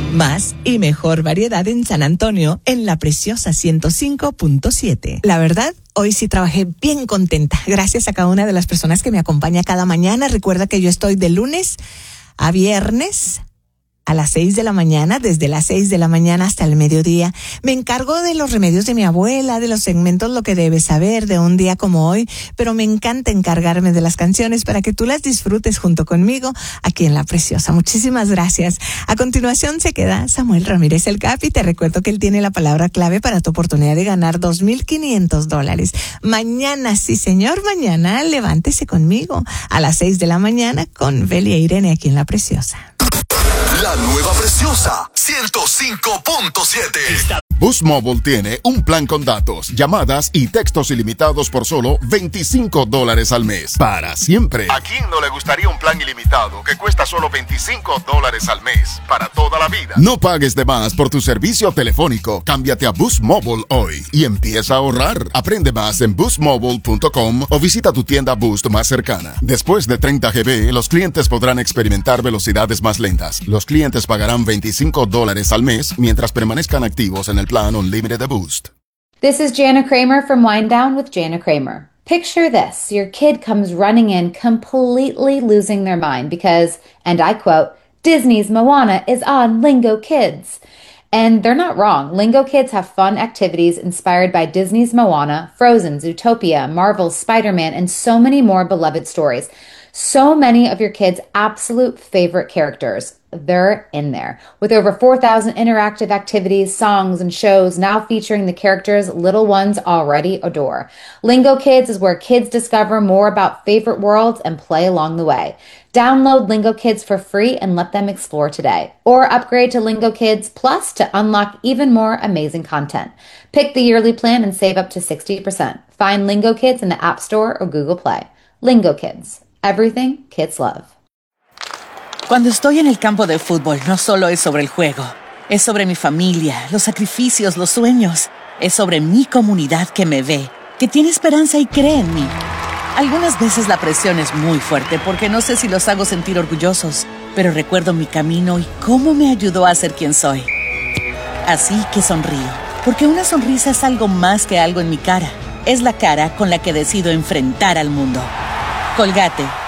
Más y mejor variedad en San Antonio, en La Preciosa 105.7. La verdad, hoy sí trabajé bien contenta. Gracias a cada una de las personas que me acompaña cada mañana. Recuerda que yo estoy de lunes a viernes a las 6 de la mañana, desde las 6 de la mañana hasta el mediodía. Me encargo de los remedios de mi abuela, de los segmentos Lo que debes saber, de un día como hoy, pero me encanta encargarme de las canciones para que tú las disfrutes junto conmigo aquí en La Preciosa. Muchísimas gracias. A continuación se queda Samuel Ramírez el Capi. Te recuerdo que él tiene la palabra clave para tu oportunidad de ganar $2,500. Mañana, sí señor, mañana levántese conmigo a las 6 de la mañana con Beli e Irene aquí en La Preciosa. La nueva Preciosa 105.7. Boost Mobile tiene un plan con datos, llamadas y textos ilimitados por solo $25 al mes. Para siempre. ¿A quién no le gustaría un plan ilimitado que cuesta solo $25 al mes? Para toda la vida. No pagues de más por tu servicio telefónico. Cámbiate a Boost Mobile hoy y empieza a ahorrar. Aprende más en boostmobile.com o visita tu tienda Boost más cercana. Después de 30 GB, los clientes podrán experimentar velocidades más lentas. Los clientes pagarán $25 al mes mientras permanezcan activos en el plan Unlimited de Boost. This is Jana Kramer from Wind Down with Jana Kramer. Picture this. Your kid comes running in completely losing their mind because, and I quote, Disney's Moana is on Lingo Kids. And they're not wrong. Lingo Kids have fun activities inspired by Disney's Moana, Frozen, Zootopia, Marvel's Spider-Man, and so many more beloved stories. So many of your kids' absolute favorite characters. They're in there. With over 4,000 interactive activities, songs, and shows now featuring the characters little ones already adore. Lingo Kids is where kids discover more about favorite worlds and play along the way. Download Lingo Kids for free and let them explore today. Or upgrade to Lingo Kids Plus to unlock even more amazing content. Pick the yearly plan and save up to 60%. Find Lingo Kids in the App Store or Google Play. Lingo Kids. Everything kids love. Cuando estoy en el campo de fútbol, no solo es sobre el juego. Es sobre mi familia, los sacrificios, los sueños. Es sobre mi comunidad que me ve, que tiene esperanza y cree en mí. Algunas veces la presión es muy fuerte porque no sé si los hago sentir orgullosos, pero recuerdo mi camino y cómo me ayudó a ser quien soy. Así que sonrío, porque una sonrisa es algo más que algo en mi cara. Es la cara con la que decido enfrentar al mundo. Colgate,